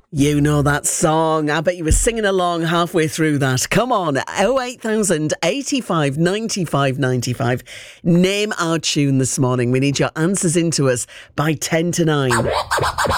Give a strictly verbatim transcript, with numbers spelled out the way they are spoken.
You know that song. I bet you were singing along halfway through that. Come on, oh eight thousand eighty-five ninety-five ninety-five. Name our tune this morning. We need your answers into us by ten to nine.